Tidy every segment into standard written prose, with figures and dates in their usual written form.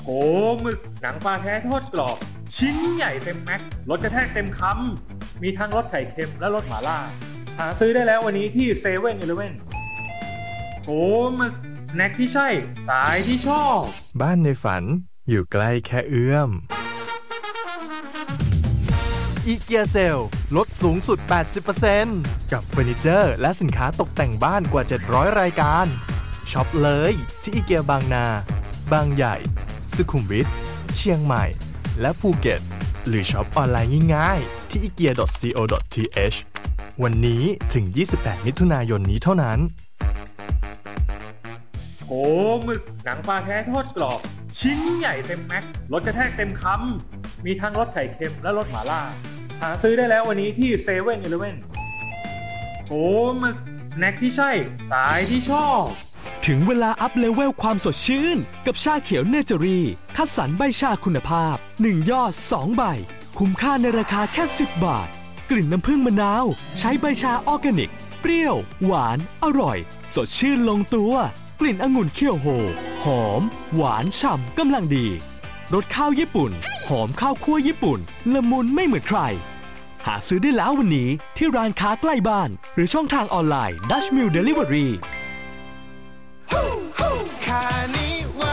หมึกหนังปลาแท้ทอดกรอบชิ้นใหญ่เต็มแม็กรสกระแทกเต็มคำมีทั้งรสไข่เค็มและรสหม่าล่าหาซื้อได้แล้ววันนี้ที่เซเว่นอีเลฟเว่นหมึกสแน็คที่ใช่สไตล์ที่ชอบบ้านในฝันอยู่ใกล้แค่เอื้อมอีเกียเซลลดสูงสุด 80% กับเฟอร์นิเจอร์และสินค้าตกแต่งบ้านกว่า700รายการช็อปเลยที่อีเกียบางนาบางใหญ่สุขุมวิทเชียงใหม่และภูเก็ตหรือช็อปออนไลน์ง่ายๆที่ ikea.co.th วันนี้ถึง28มิถุนายนนี้เท่านั้นหมึกหนังปลาแท้ทอดกรอบชิ้นใหญ่เต็มแม็กรสกระแทกเต็มคำมีทั้งรสไข่เค็มและรสหม่าล่าหาซื้อได้แล้ววันนี้ที่เซเว่นอีเลฟเว่นหมึกสแน็คที่ใช่สไตล์ที่ชอบถึงเวลาอัพเลเวลความสดชื่นกับชาเขียวเนเจอรี่คัดสรรใบชาคุณภาพ1ยอด2ใบคุ้มค่าในราคาแค่10 บาทกลิ่นน้ำผึ้งมะนาวใช้ใบชาออร์แกนิกเปรี้ยวหวานอร่อยสดชื่นลงตัวกลิ่นองุ่นเคี่ยวโฮหอมหวานฉ่ำกำลังดีรสข้าวญี่ปุ่นหอมข้าวคั่วญี่ปุ่นละมุนไม่เหมือนใครหาซื้อได้แล้ววันนี้ที่ร้านค้าใกล้บ้านหรือช่องทางออนไลน์ Dutch Mill Delivery คานิว่า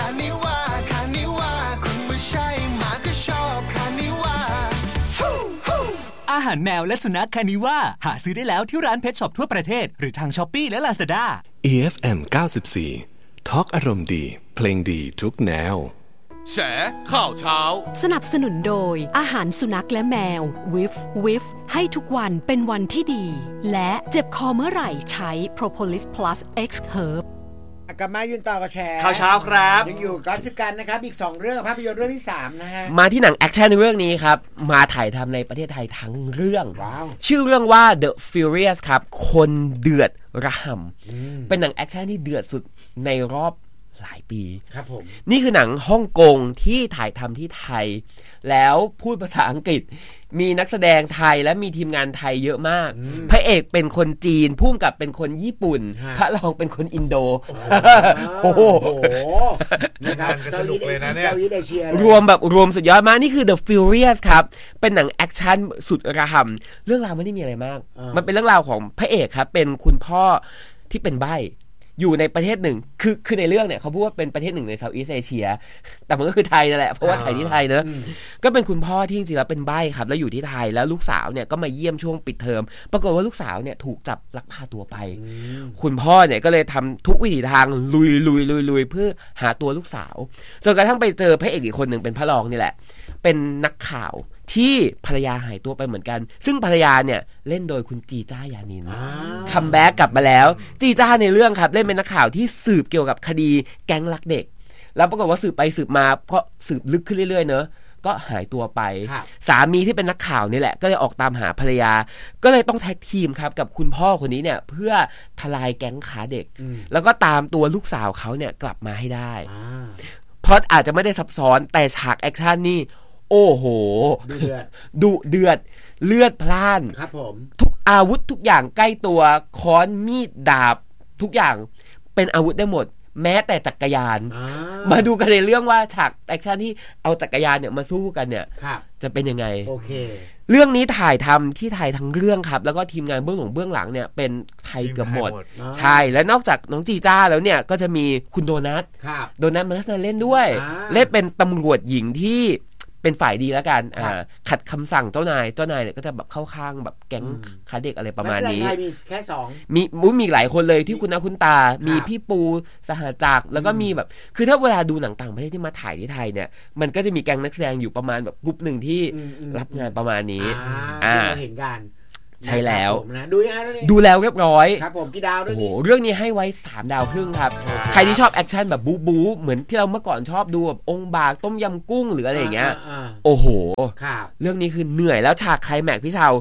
คุณไม่ใช่หมาก็ชอบคานิว่าอาหารแมวและสุนัขคานิว่าหาซื้อได้แล้วที่ร้านเพชช็อปทั่วประเทศหรือทาง Shopee และ Lazada EFM 94ทอล์กอารมณ์ดีเพลงดีทุกแนวแฉข่าวเช้าสนับสนุนโดยอาหารสุนัขและแมววิฟให้ทุกวันเป็นวันที่ดีและเจ็บคอเมื่อไหร่ใช้ Propolis Plus X Herb กลับมายืนต่อกับแชร์ข่าวเช้าครับยังอยู่กับสิบกันนะครับอีก2เรื่องภาพยนตร์เรื่องที่3นะฮะมาที่หนังแอคชั่นในเรื่องนี้ครับมาถ่ายทำในประเทศไทยทั้งเรื่อง wow. ชื่อเรื่องว่า The Furious ครับคนเดือดระห่ำเป็นหนังแอคชั่นที่เดือดสุดในรอบหลายปีครับผมนี่คือหนังฮ่องกงที่ถ่ายทำที่ไทยแล้วพูดภาษาอังกฤษมีนักแสดงไทยและมีทีมงานไทยเยอะมากพระเอกเป็นคนจีนผู้กำกับเป็นคนญี่ปุ่นพระรองเป็นคนอินโดโอ้โหนะครับสนุกเลยนะเนี่ยรวมสุดยอดมากนี่คือ The Furious ครับเป็นหนังแอคชั่นสุดระห่ำเรื่องราวไม่ได้มีอะไรมากมันเป็นเรื่องราวของพระเอกครับเป็นคุณพ่อที่เป็นใบ้อยู่ในประเทศหนึ่งคือในเรื่องเนี่ยเขาพูดว่าเป็นประเทศหนึ่งในเซาท์อีสต์เอเชียแต่มันก็คือไทยนั่นแหละเพราะว่าไทยที่ไทยเนอะก็เป็นคุณพ่อที่จริงๆแล้วเป็นใบ้ครับแล้วอยู่ที่ไทยแล้วลูกสาวเนี่ยก็มาเยี่ยมช่วงปิดเทอมปรากฏว่าลูกสาวเนี่ยถูกจับลักพาตัวไปคุณพ่อเนี่ยก็เลยทำทุกวิถีทางลุยเพื่อหาตัวลูกสาวจนกระทั่งไปเจอพระเอกอีกคนหนึ่งเป็นพระรองนี่แหละเป็นนักข่าวที่ภรรยาหายตัวไปเหมือนกันซึ่งภรรยาเนี่ยเล่นโดยคุณจีจ้ายานินคัมแบ็กกลับมาแล้วจีจ้าในเรื่องครับเล่นเป็นนักข่าวที่สืบเกี่ยวกับคดีแก๊งลักเด็กแล้วปรากฏว่าสืบไปสืบมาก็สืบลึกขึ้นเรื่อยๆเนอะก็หายตัวไปสามีที่เป็นนักข่าวนี่แหละก็เลยออกตามหาภรรยาก็เลยต้องแท็กทีมครับกับคุณพ่อคนนี้เนี่ยเพื่อทลายแก๊งค้าเด็กแล้วก็ตามตัวลูกสาวเขาเนี่ยกลับมาให้ได้เพราะอาจจะไม่ได้ซับซ้อนแต่ฉากแอคชั่นนี่โอ้โหดุเดือดเลือดพล่านครับผมทุกอาวุธทุกอย่างใกล้ตัวค้อนมีดดาบทุกอย่างเป็นอาวุธได้หมดแม้แต่จักรยานมาดูกันในเรื่องว่าฉากแอคชั่นที่เอาจักรยานเนี่ยมาสู้กันเนี่ยจะเป็นยังไงโอเคเรื่องนี้ถ่ายทำที่ไทยทั้งเรื่องครับแล้วก็ทีมงานเบื้องหลังเนี่ยเป็นไทยเกือบหมดใช่และนอกจากน้องจีจ้าแล้วเนี่ยก็จะมีคุณโดนัทมาลัสนาเล่นด้วยเล่นเป็นตำรวจหญิงที่เป็นฝ่ายดีแล้วกันขัดคำสั่งเจ้านายเนี่ยก็จะแบบเข้าข้างแบบแก๊งค้าเด็กอะไรประมาณนี้มีแค่2 มีหลายคนเลยที่คุณตามีพี่ปูสหจักรแล้วก็มีแบบคือถ้าเวลาดูหนังต่างประเทศที่มาถ่ายที่ไทยเนี่ยมันก็จะมีแก๊งนักแสดงอยู่ประมาณแบบกลุ่มหนึ่งที่รับงานประมาณนี้เห็นกันใช่แล้วดูแล้วเรียบร้อยครับผมกี่ดาวด้วยโอ้โหเรื่องนี้ให้ไว้3 ดาวครึ่งครับใครที่ชอบแอคชั่นแบบบู๊เหมือนที่เราเมื่อก่อนชอบดูแบบองค์บากต้มยำกุ้งหรืออะไรอย่างเงี้ยโอ้โหเรื่องนี้คือเหนื่อยแล้วฉากไคลแม็กซ์พี่ชาว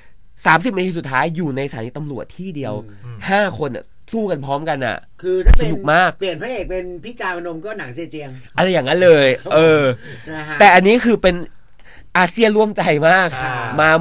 30 นาทีสุดท้ายอยู่ในสถานีตำรวจที่เดียว5 คนสู้กันพร้อมกันอ่ะคือถ้าสนุกมากเปลี่ยนพระเอกเป็นพี่จาพนมก็หนังเสียเจียงอะไรอย่างนั้นเลยแต่อันนี้คือเป็นอาเซียนร่วมใจมากมาหมด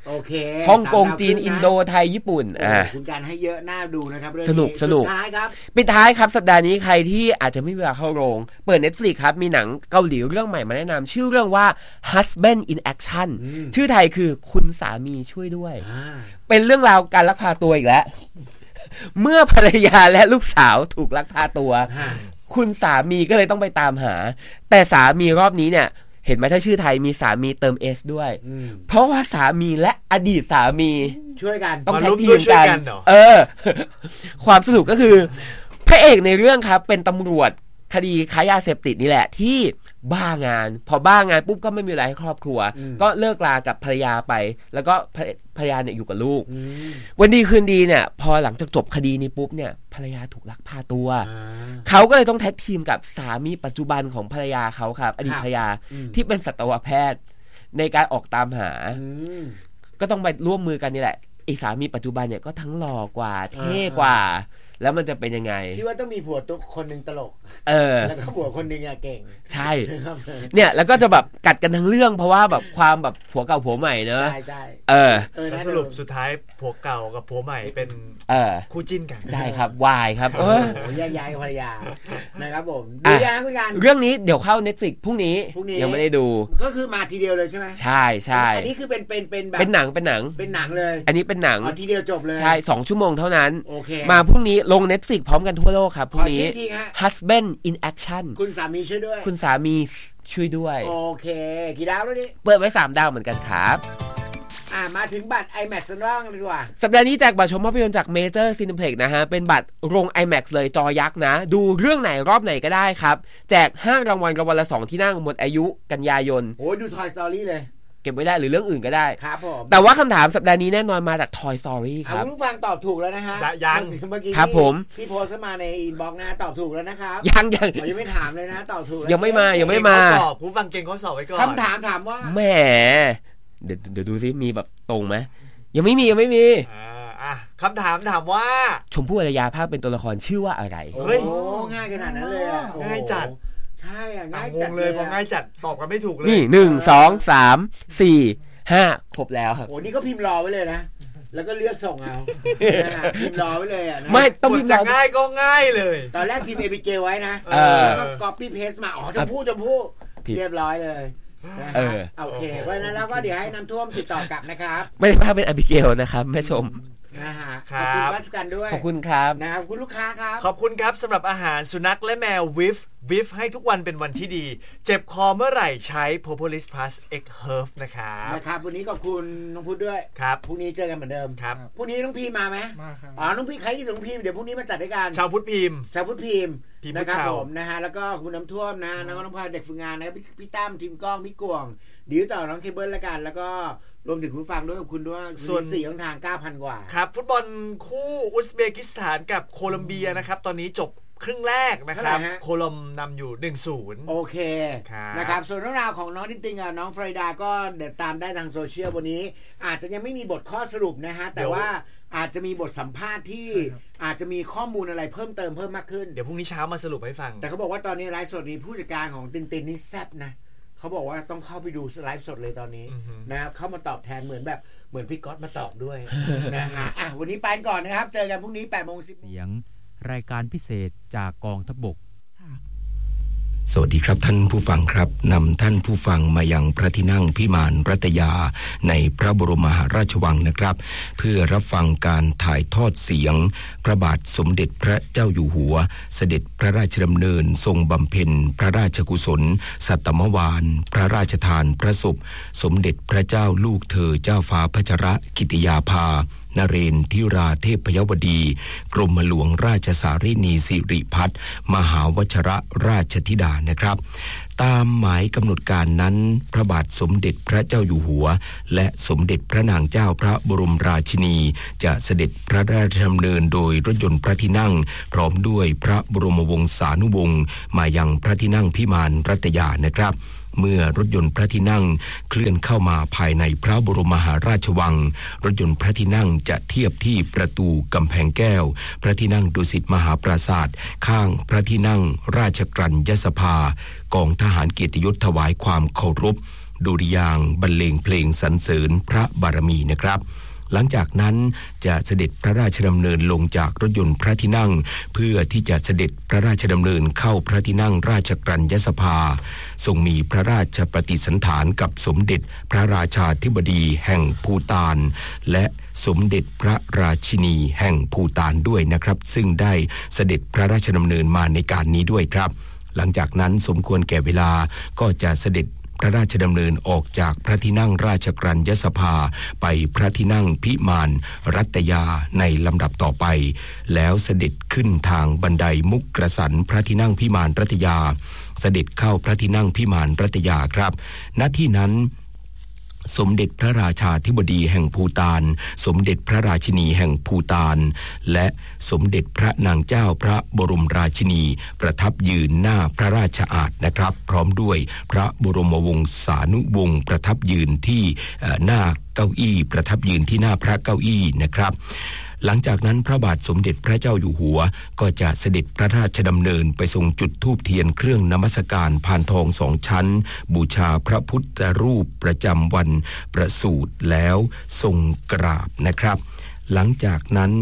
โอเคฮ่องกงจีนอินโดไทยญี่ปุ่นคุณการให้เยอะน่าดูนะครับสนุกสุดท้ายครับปิดท้ายครับสัปดาห์นี้ใครที่อาจจะไม่มีเวลาเข้าโรงเปิด Netflix ครับมีหนังเกาหลีเรื่องใหม่มาแนะนำชื่อเรื่องว่า Husband in Action ชื่อไทยคือคุณสามีช่วยด้วยเป็นเรื่องราวการลักพาตัวอีกแล้วเมื่อภรรยาและลูกสาวถูกลักพาตัวคุณสามีก็เลยต้องไปตามหาแต่สามีรอบนี้เนี่ยเห็นไหมถ้าชื่อไทยมีสามีเติม S ด้วยเพราะว่าสามีและอดีตสามีช่วยกันต้องแท็กทีมกันความสนุกก็คือพระเอกในเรื่องครับเป็นตำรวจคดีค้ายาเสพติดนี่แหละที่บ้างานพอบ้างานปุ๊บก็ไม่มีอะไรให้ครอบครัวก็เลิกลากับภรรยาไปแล้วก็ภรรยาเนี่ยอยู่กับลูกวันดีคืนดีเนี่ยพอหลังจากจบคดีนี้ปุ๊บเนี่ยภรรยาถูกลักพาตัวเขาก็เลยต้องแท็กทีมกับสามีปัจจุบันของภรรยาเขาครับอดีตภรรยาที่เป็นสัตวแพทย์ในการออกตามหาก็ต้องไปร่วมมือกันนี่แหละไอ้สามีปัจจุบันเนี่ยก็ทั้งหล่อกว่าเท่กว่าแล้วมันจะเป็นยังไงพี่ว่าต้องมีผัวตุ๊กคนนึงตลกแล้วก็ผัวคนนึงเก่งใช่เนี่ยแล้วก็จะแบบกัดกันทั้งเรื่องเพราะว่าแบบความแบบผัวเก่าผัวใหม่เนอะใช่แล้วสรุปสุดท้ายผัวเก่ากับผัวใหม่เป็นคู่จิ้นกันได้ครับวายครับแยกย้ายกับภรรยานะครับผมดูยังคุณการเรื่องนี้เดี๋ยวเข้า Netflix พรุ่งนี้ยังไม่ได้ดูก็คือมาทีเดียวเลยใช่ไหมใช่ใช่อันนี้คือเป็นแบบเป็นหนังเลยอันนี้เป็นหนังทีเดียวจบเลยใช่2 ชั่วโมงเท่านั้นมาพรุ่งนี้ลง Netflix พร้อมกันทั่วโลกครับพรุ่งนี้ Husband in Action คุณสามีช่วยด้วยคุณสามีช่วยด้วยโอเคกี่ดาวแล้วนี่เปิดไว้3 ดาวเหมือนกันครับมาถึงบัตร IMAX กันบ้างเลยดีกว่าสัปดาห์นี้แจกบัตรชมภาพยนตร์จาก Major Cineplex นะฮะเป็นบัตรโรง IMAX เลยจอยักษ์นะดูเรื่องไหนรอบไหนก็ได้ครับแจก5 รางวัลรางวัลละ2 ที่นั่งหมดอายุกันยายนโอ้ดู Toy Story เลยเก็บไว้ได้หรือเรื่องอื่นก็ได้ครับผมแต่ว่าคำถามสัปดาห์นี้แน่นอนมาจาก Toy Story ครับคุณผู้ฟังตอบถูกแล้วนะฮะยังเมื่อกี้ครับผมที่โพสต์มาในอินบ็อกซ์นะตอบถูกแล้วนะครับยังไม่ถามเลยนะตอบถูกยังไม่มาสอบผู้ฟังเก่งเขาสอบไว้ก่อนคำถามว่าแหมเดี๋ยวดูซิมีแบบตรงไหมยังไม่มีคำถามว่าชมพู่อารยาภาคเป็นตัวละครชื่อว่าอะไรโอ้ง่ายขนาดนั้นเลยง่ายจัดใช่ง่ายจัดเลยพอง่ายจัดตอบกันไม่ถูกเลยนี่1 2 3 4 5ครบแล้วครับโอ้นี่ก็พิมพ์รอไว้เลยนะแล้วก็เลือกส่งเอาพิมพ์รอไว้เลยนะไม่ต้องพิมพ์จะง่ายก็ง่ายเลยตอนแรกพิมพ์เอพิเกลไว้นะแล้วก็ copy paste มาชมพู่เรียบร้อยเลยโอเคเพราะฉะนั้นแล้วก็เดี๋ยวให้น้ำท่วมติดต่อกลับนะครับไม่ได้ภาพเป็นอบิเกลนะครับแม่ชมนะฮะขอบคุณวัชกันด้วยขอบคุณครับนะครับคุณลูกค้าครับขอบคุณครับสำหรับอาหารสุนัขและแมววิฟให้ทุกวันเป็นวันที่ดีเจ็บคอเมื่อไหร่ใช้ Propolis Plus X Herb นะครับวันนี้ขอบคุณน้องพุทธด้วยครับพรุ่งนี้เจอกันเหมือนเดิมครับพรุ่งนี้น้องพีมาไหมมาครับน้องพีใครที่น้องพีเดี๋ยวพรุ่งนี้มาจัดด้วยกันชาวพุทธพิมพ์นะครับผมนะฮะแล้วก็คุณน้ำท่วมนะน้องพาเด็กฝึกงานนะพี่ตั้มทีมกล้องพี่กวงดิวต่อน้องเคเบิลละกันแล้วก็รวมถึงคุณฟังด้วยกับคุณด้วยส่วน4ช่องทาง 9,000 กว่าครับฟุตบอลคู่อุซเบกิสถานกับโคลอมเบียนะครับตอนนี้จบครึ่งแรกนะครับโคลอมนำอยู่ 1-0 โอเคนะครับส่วนเรื่องราวของน้องติงติงกับน้องฟรายดาก็เดี๋ยวตามได้ทางโซเชียลวันนี้อาจจะยังไม่มีบทข้อสรุปนะฮะแต่ว่าอาจจะมีบทสัมภาษณ์ที่อาจจะมีข้อมูลอะไรเพิ่มเติมเพิ่มมากขึ้นเดี๋ยวพรุ่งนี้เช้ามาสรุปให้ฟังแต่เขาบอกว่าตอนนี้ไลฟ์สดนี้ผู้จัดการของตินตินนี่แซ่บนะเขาบอกว่าต้องเข้าไปดูไลฟ์สดเลยตอนนี้นะครับเข้ามาตอบแทนเหมือนพี่ก๊อตมาตอบด้วยนะฮะวันนี้ไปก่อนนะครับเจอกันพรุ่งนี้ 8:10 เสียงรายการพิเศษจากกองทัพบกสวัสดีครับท่านผู้ฟังครับนำท่านผู้ฟังมายังพระที่นั่งพิมานรัตยาในพระบรมมหาราชวังนะครับเพื่อรับฟังการถ่ายทอดเสียงพระบาทสมเด็จพระเจ้าอยู่หัวเสด็จพระราชดำเนินทรงบำเพ็ญพระราชกุศลสัตตมวาลพระราชทานพระศพสมเด็จพระเจ้าลูกเธอเจ้าฟ้าพัชรกิติยาภานเรนทิราเทพยวดีกรมหลวงราชสารินีสิริพัฒน์มหาวชรราชธิดานะครับตามหมายกำหนดการนั้นพระบาทสมเด็จพระเจ้าอยู่หัวและสมเด็จพระนางเจ้าพระบรมราชินีจะเสด็จพระราชดำเนินโดยรถยนต์พระที่นั่งพร้อมด้วยพระบรมวงศานุวงศ์มายังพระที่นั่งพิมานรัตยานะครับเมื่อรถยนต์พระที่นั่งเคลื่อนเข้ามาภายในพระบรมมหาราชวังรถยนต์พระที่นั่งจะเทียบที่ประตูกำแพงแก้วพระที่นั่งดุสิตมหาปราสาทข้างพระที่นั่งราชกรัญยสภากองทหารเกียรติยศถวายความเคารพดุริยางค์บรรเลงเพลงสรรเสริญพระบารมีนะครับหลังจากนั้นจะเสด็จพระราชดำเนินลงจากรถยนต์พระที่นั่งเพื่อที่จะเสด็จพระราชดำเนินเข้าพระที่นั่งราชกรัญญสภาทรงมีพระราชปฏิสันถานกับสมเด็จพระราชาธิบดีแห่งภูฏานและสมเด็จพระราชินีแห่งภูฏานด้วยนะครับซึ่งได้เสด็จพระราชดำเนินมาในการนี้ด้วยครับหลังจากนั้นสมควรแก่เวลาก็จะเสด็จพระราชดำเนินออกจากพระที่นั่งราชกรัญญสภาไปพระที่นั่งพิมานรัตยาในลำดับต่อไปแล้วเสด็จขึ้นทางบันไดมุกกระสันพระที่นั่งพิมานรัตยาเสด็จเข้าพระที่นั่งพิมานรัตยาครับณที่นั้นสมเด็จพระราชาธิบดีแห่งภูฏานสมเด็จพระราชินีแห่งภูฏานและสมเด็จพระนางเจ้าพระบรมราชินีประทับยืนหน้าพระราชอาณนะครับพร้อมด้วยพระบรมวงศานุวงศ์ประทับยืนที่หน้าเก้าอี้ประทับยืนที่หน้าพระเก้าอี้นะครับหลังจากนั้นพระบาทสมเด็จพระเจ้าอยู่หัวก็จะเสด็จพระราชดำเนินไปทรงจุดธูปเทียนเครื่องนมัสการพานทอง2 ชั้นบูชาพระพุทธรูปประจำวันประสูติแล้วทรงกราบนะครับหลังจาก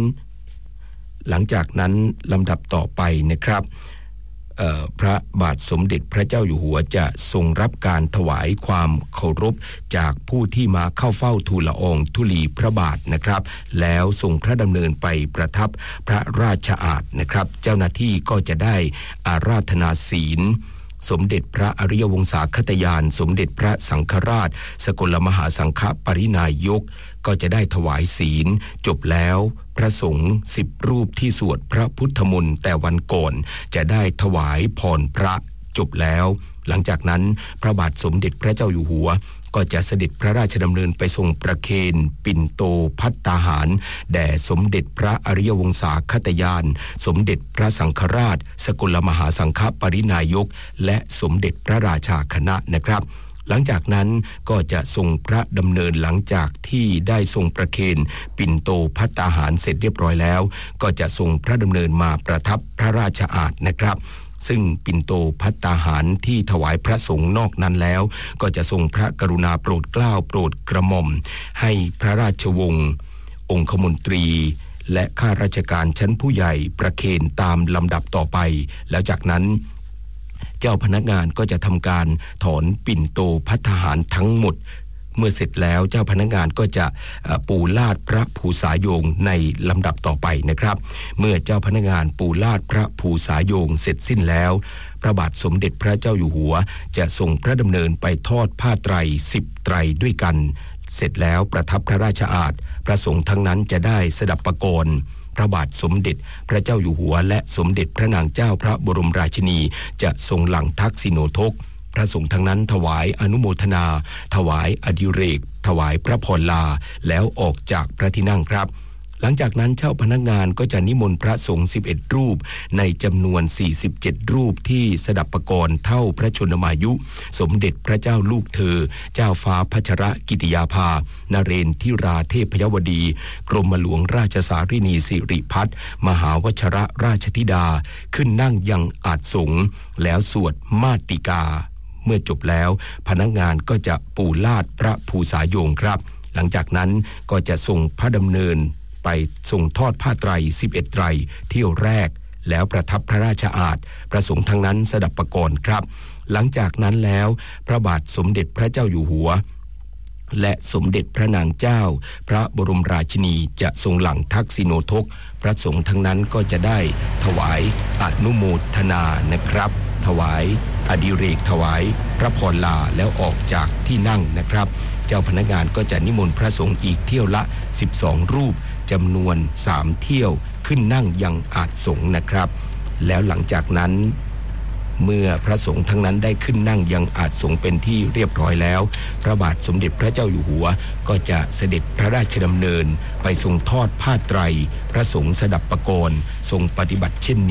นั้นลำดับต่อไปนะครับพระบาทสมเด็จพระเจ้าอยู่หัวจะทรงรับการถวายความเคารพจากผู้ที่มาเข้าเฝ้าทูลละอองธุลีพระบาทนะครับแล้วทรงพระดำเนินไปประทับพระราชอาณนะครับเจ้าหน้าที่ก็จะได้อาราธนาศีลสมเด็จพระอริยวงศาคตยานสมเด็จพระสังฆราชสกลมหาสังฆปรินายกก็จะได้ถวายศีลจบแล้วพระสงฆ์10 รูปที่สวดพระพุทธมนต์แต่วันก่อนจะได้ถวายพรพระจบแล้วหลังจากนั้นพระบาทสมเด็จพระเจ้าอยู่หัวก็จะเสด็จพระราชดำเนินไปทรงประเคนปิ่นโตภัตตาหารแด่สมเด็จพระอริยวงศาคตยานสมเด็จพระสังฆราชสกลมหาสังฆปรินายกและสมเด็จพระราชาคณะนะครับหลังจากนั้นก็จะทรงพระดำเนินหลังจากที่ได้ทรงประเคนปิ่นโตภัตตาหารเสร็จเรียบร้อยแล้วก็จะทรงพระดำเนินมาประทับพระราชอาณนะครับซึ่งปิ่นโตภัตตาหารที่ถวายพระสงฆ์นอกนั้นแล้วก็จะทรงพระกรุณาโปรดเกล้าโปรดกระหม่อมให้พระราชวงศ์องคมนตรีและข้าราชการชั้นผู้ใหญ่ประเคนตามลำดับต่อไปแล้วจากนั้นเจ้าพนักงานก็จะทำการถอนปิ่นโตภัตตาหารทั้งหมดเมื่อเสร็จแล้วเจ้าพนักงานก็จะปูลาดพระภูษาโยงในลำดับต่อไปนะครับเมื่อเจ้าพนักงานปูลาดพระภูษาโยงเสร็จสิ้นแล้วพระบาทสมเด็จพระเจ้าอยู่หัวจะทรงพระดำเนินไปทอดผ้าไตร10 ไตรด้วยกันเสร็จแล้วประทับพระราชอาณพระสงฆ์ทั้งนั้นจะได้สดับประกรณ์พระบาทสมเด็จพระเจ้าอยู่หัวและสมเด็จพระนางเจ้าพระบรมราชินีจะทรงหลั่งทักษิโนทกพระสงฆ์ทั้งนั้นถวายอนุโมทนาถวายอดิเรกถวายพระพรลาแล้วออกจากพระที่นั่งครับหลังจากนั้นเจ้าพนักงานก็จะนิมนต์พระสงฆ์11 รูปในจำนวน47 รูปที่สดับประกรณ์เท่าพระชนมายุสมเด็จพระเจ้าลูกเธอเจ้าฟ้าพัชรกิติยาภานเรนทิราเทพยวดีกรมหลวงราชสารินีสิริพัฒน์มหาวชรราชธิดาขึ้นนั่งยังอาสงฆ์แล้วสวดมาติกาเมื่อจบแล้วพนักงานก็จะปูลาดพระภูษาโยงครับหลังจากนั้นก็จะทรงพระดำเนินไปทรงทอดผ้าไตร11 ไตรเที่ยวแรกแล้วประทับพระราชอาณพระสงฆ์ทั้งนั้นสดับประกรณ์ครับหลังจากนั้นแล้วพระบาทสมเด็จพระเจ้าอยู่หัวและสมเด็จพระนางเจ้าพระบรมราชินีจะทรงหลั่งทักษิโนทกพระสงฆ์ทั้งนั้นก็จะได้ถวายอนุโมทนานะครับถวายอดิเรกถวายพระพรลาแล้วออกจากที่นั่งนะครับเจ้าพนักงานก็จะนิมนต์พระสงฆ์อีกเที่ยวละ12 รูปจำนวน3 เที่ยวขึ้นนั่งยังอาสงฆ์นะครับแล้วหลังจากนั้นเมื่อพระสงฆ์ทั้งนั้นได้ขึ้นนั่งยังอาสงฆ์เป็นที่เรียบร้อยแล้วพระบาทสมเด็จพระเจ้าอยู่หัวก็จะเสด็จพระราชดำเนินไปทรงทอดผ้าไตรพระสงฆ์สดับประกรณ์ทรงปฏิบัติเช่น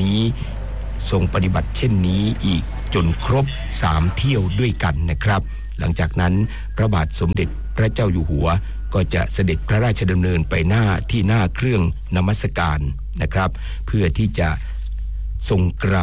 นี้อีกจนครบ3 เที่ยวด้วยกันนะครับหลังจากนั้นพระบาทสมเด็จพระเจ้าอยู่หัวก็จะเสด็จพระราชดำเนินไปหน้าเครื่องนมัสการนะครับเพื่อที่จะทรงกราบ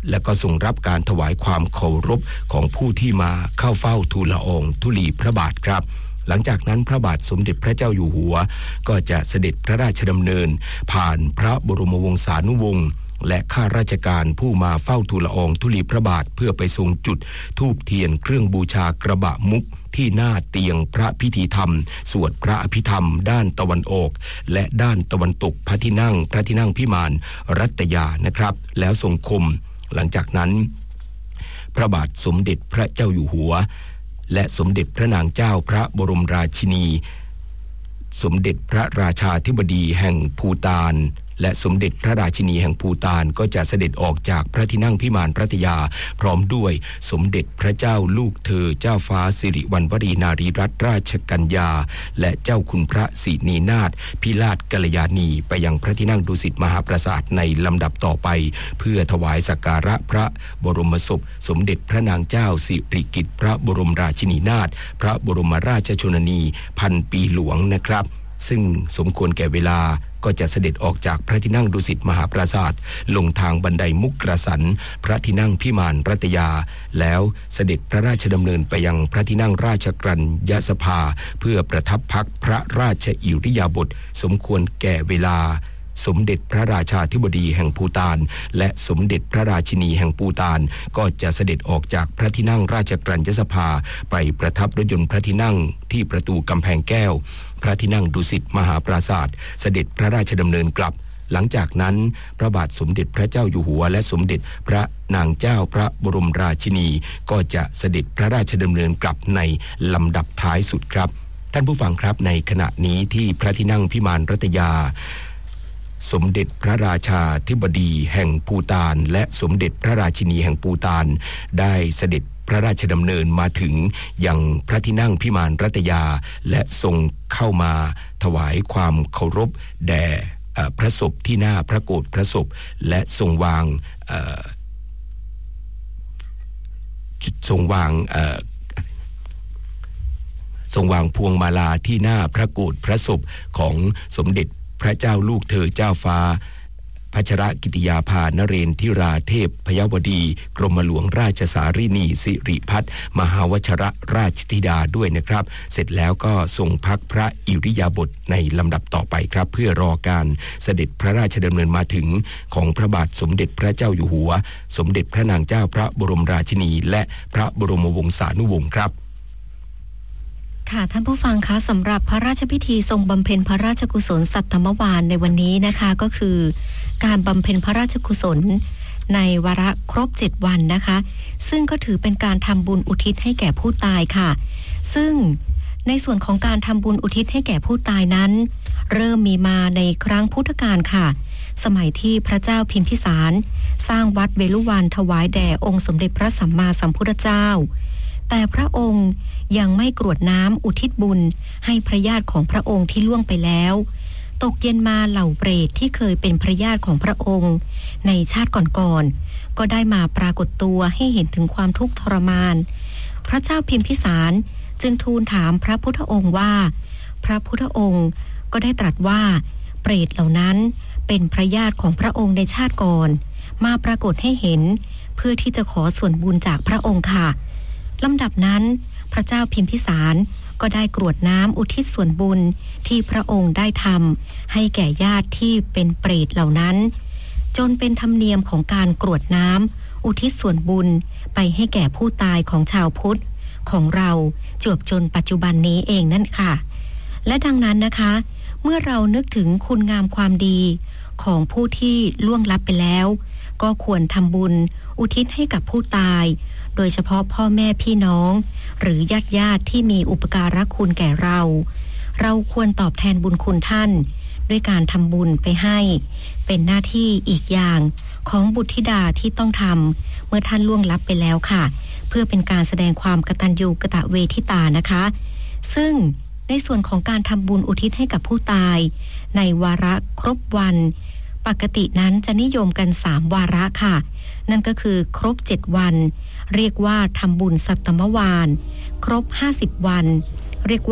และก็ทรงรับการถวายความเคารพของผู้ที่มาเข้าเฝ้าทูลละอองธุลีพระบาทครับหลังจากนั้นพระบาทสมเด็จพระเจ้าอยู่หัวก็จะเสด็จพระราชดำเนินผ่านพระบรมวงศานุวงศ์และข้าราชการผู้มาเฝ้าทูลละอองธุลีพระบาทเพื่อไปทรงจุดธูปเทียนเครื่องบูชากระบะมุกที่หน้าเตียงพระพิธีธรรมสวดพระอภิธรรมด้านตะวันออกและด้านตะวันตกพระที่นั่งพิมานรัตยานะครับแล้วทรงคมหลังจากนั้นพระบาทสมเด็จพระเจ้าอยู่หัวและสมเด็จพระนางเจ้าพระบรมราชินีสมเด็จพระราชาธิบดีแห่งภูฏานและสมเด็จพระราชินีแห่งภูฏานก็จะเสด็จออกจากพระที่นั่งพิมานรัตยาพร้อมด้วยสมเด็จพระเจ้าลูกเธอเจ้าฟ้าสิริวัณวรีนารีรัตนราชกัญญาและเจ้าคุณพระศรีนีนาถพิราชกัลยาณีไปยังพระที่นั่งดุสิตมหาปราสาทในลำดับต่อไปเพื่อถวายสักการะพระบรมศพสมเด็จพระนางเจ้าสิริกิติ์พระบรมราชินีนาถพระบรมราชชนนีพันปีหลวงนะครับซึ่งสมควรแก่เวลาก็จะเสด็จออกจากพระที่นั่งดุสิตมหาปราสาทลงทางบันไดมุกกระสันพระที่นั่งพิมานรัตยาแล้วเสด็จพระราชดำเนินไปยังพระที่นั่งราชกรัญญสภาเพื่อประทับพักพระราชอิริยาบถสมควรแก่เวลาสมเด็จพระราชาธิบดีแห่งภูฏานและสมเด็จพระราชินีแห่งภูฏานก็จะเสด็จออกจากพระที่นั่งราชกรัญญสภาไปประทับรถยนต์พระที่นั่งที่ประตูกำแพงแก้วพระที่นั่งดุสิตมหาปราสาทเสด็จพระราชดำเนินกลับหลังจากนั้นพระบาทสมเด็จพระเจ้าอยู่หัวและสมเด็จพระนางเจ้าพระบรมราชินีก็จะเสด็จพระราชดำเนินกลับในลำดับท้ายสุดครับท่านผู้ฟังครับในขณะนี้ที่พระที่นั่งพิมานรัตยาสมเด็จพระราชาธิบดีแห่งภูฏานและสมเด็จพระราชินีแห่งภูฏานได้เสด็จพระราชดำเนินมาถึงยังพระที่นั่งพิมานรัตยาและทรงเข้ามาถวายความเคารพแด่พระศพที่หน้าพระโกฐพระศพและทรงวางพวงมาลาที่หน้าพระโกฐพระศพของสมเด็จพระเจ้าลูกเธอเจ้าฟ้าพัชรกิติยาภานเรนทิราเทพพยวดีกรมหลวงราชสารินีสิริพัฒน์มหาวชรราชธิดาด้วยนะครับเสร็จแล้วก็ทรงพักพระอิริยาบถในลำดับต่อไปครับเพื่อรอการเสด็จพระราชดำเนินมาถึงของพระบาทสมเด็จพระเจ้าอยู่หัวสมเด็จพระนางเจ้าพระบรมราชินีและพระบรมวงศานุวงศ์ครับค่ะท่านผู้ฟังคะสำหรับพระราชพิธีทรงบำเพ็ญพระราชกุศลสัตตมวาลในวันนี้นะคะก็คือการบำเพ็ญพระราชกุศลในวาระครบ7วันนะคะซึ่งก็ถือเป็นการทำบุญอุทิศให้แก่ผู้ตายค่ะซึ่งในส่วนของการทำบุญอุทิศให้แก่ผู้ตายนั้นเริ่มมีมาในครั้งพุทธกาลค่ะสมัยที่พระเจ้าพิมพิสารสร้างวัดเวลุวันถวายแด่องค์สมเด็จพระสัมมาสัมพุทธเจ้าแต่พระองค์ยังไม่กรวดน้ำอุทิศบุญให้พระญาติของพระองค์ที่ล่วงไปแล้วตกเย็นมาเหล่าเปรตที่เคยเป็นพระญาติของพระองค์ในชาติก่อนๆก็ได้มาปรากฏตัวให้เห็นถึงความทุกข์ทรมานพระเจ้าพิมพิสารจึงทูลถามพระพุทธองค์ว่าพระพุทธองค์ก็ได้ตรัสว่าเปรตเหล่านั้นเป็นพระญาติของพระองค์ในชาติก่อนมาปรากฏให้เห็นเพื่อที่จะขอส่วนบุญจากพระองค์ค่ะลำดับนั้นพระเจ้าพิมพิสารก็ได้กรวดน้ำอุทิศส่วนบุญที่พระองค์ได้ทำให้แก่ญาติที่เป็นเปรตเหล่านั้นจนเป็นธรรมเนียมของการกรวดน้ำอุทิศส่วนบุญไปให้แก่ผู้ตายของชาวพุทธของเราจวบจนปัจจุบันนี้เองนั่นค่ะและดังนั้นนะคะเมื่อเรานึกถึงคุณงามความดีของผู้ที่ล่วงลับไปแล้วก็ควรทำบุญอุทิศให้กับผู้ตายโดยเฉพาะพ่อแม่พี่น้องหรือญาติที่มีอุปการะคุณแก่เราควรตอบแทนบุญคุณท่านด้วยการทำบุญไปให้เป็นหน้าที่อีกอย่างของบุตรธิดาที่ต้องทำเมื่อท่านล่วงลับไปแล้วค่ะเพื่อเป็นการแสดงความกตัญญูกตเวทิตานะคะซึ่งในส่วนของการทำบุญอุทิศให้กับผู้ตายในวาระครบวันปกตินั้นจะนิยมกัน3วาระค่ะนั่นก็คือครบ7วันเรียกว่าทำบุญสัตตมวาลครบ50วันเรียกว่า